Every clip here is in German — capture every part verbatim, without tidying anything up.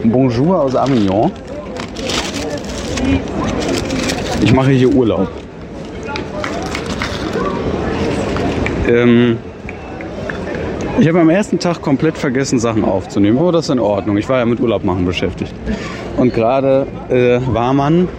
Bonjour aus Avignon. Ich mache hier Urlaub. Ähm, ich habe am ersten Tag komplett vergessen, Sachen aufzunehmen. Aber das ist in Ordnung. Ich war ja mit Urlaub machen beschäftigt. Und gerade äh, war man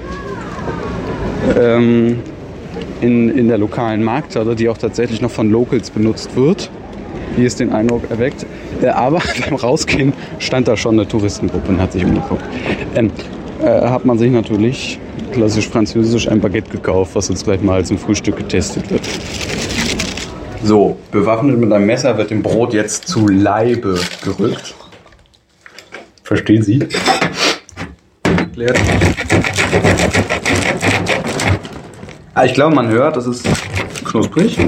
ähm, in, in der lokalen Markthalle, die auch tatsächlich noch von Locals benutzt wird, wie es den Eindruck erweckt. Äh, aber beim Rausgehen stand da schon eine Touristengruppe und hat sich umgeguckt. Ähm, äh, hat man sich natürlich klassisch französisch ein Baguette gekauft, was jetzt gleich mal zum Frühstück getestet wird. So, bewaffnet mit einem Messer wird dem Brot jetzt zu Leibe gerückt. Verstehen Sie? Erklärt. Ah, ich glaube, man hört, das ist knusprig.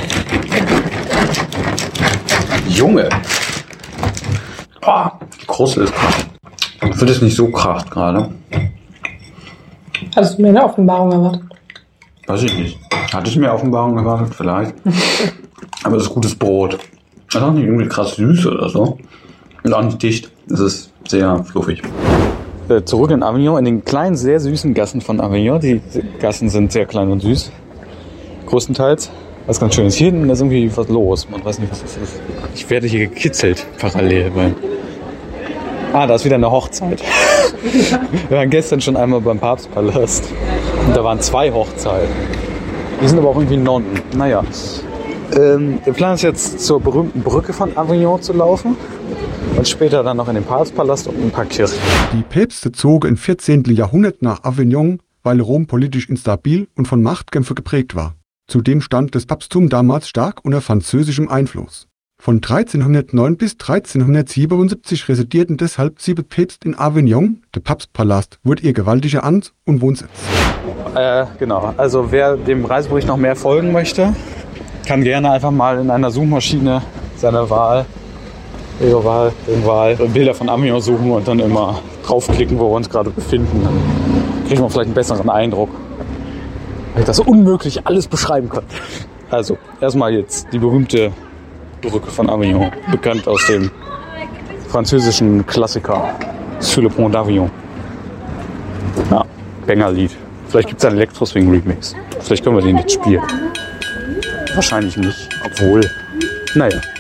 Junge! Oh, die Kruste ist kracht. Wird es nicht so kracht gerade? Hast du mir eine Offenbarung erwartet? Weiß ich nicht. Hatte ich mir Offenbarung erwartet? Vielleicht. Aber es ist gutes Brot. Das ist auch nicht irgendwie krass süß oder so. Und auch nicht dicht. Es ist sehr fluffig. Äh, zurück in Avignon, in den kleinen, sehr süßen Gassen von Avignon. Die Gassen sind sehr klein und süß. Größtenteils. Was ganz schön ist. Hier hinten ist irgendwie was los. Man weiß nicht, was das ist. Ich werde hier gekitzelt parallel. Weil ah, da ist wieder eine Hochzeit. Wir waren gestern schon einmal beim Papstpalast. Und da waren zwei Hochzeiten. Die sind aber auch irgendwie Nonnen. Naja. Ähm, der Plan ist jetzt zur berühmten Brücke von Avignon zu laufen. Und später dann noch in den Papstpalast und ein paar Kirchen. Die Päpste zogen im vierzehnten. Jahrhundert nach Avignon, weil Rom politisch instabil und von Machtkämpfen geprägt war. Zudem stand das Papsttum damals stark unter französischem Einfluss. Von dreizehnhundertneun bis dreizehnhundertsiebenundsiebzig residierten deshalb sieben Päpste in Avignon. Der Papstpalast wurde ihr gewaltiger Amts- und Wohnsitz. Äh, genau. Also wer dem Reisebericht noch mehr folgen möchte, kann gerne einfach mal in einer Suchmaschine seiner Wahl, ihre Wahl, ihre Wahl, Bilder von Avignon suchen und dann immer draufklicken, wo wir uns gerade befinden. Dann kriegt man vielleicht einen besseren Eindruck, weil ich das so unmöglich alles beschreiben kann. Also erstmal jetzt die berühmte Brücke von Avignon, bekannt aus dem französischen Klassiker Sur le Pont d'Avignon. Ja, Banger-Lied. Vielleicht gibt es einen Electro-Swing-Remix. Vielleicht können wir den jetzt spielen. Wahrscheinlich nicht, obwohl, naja.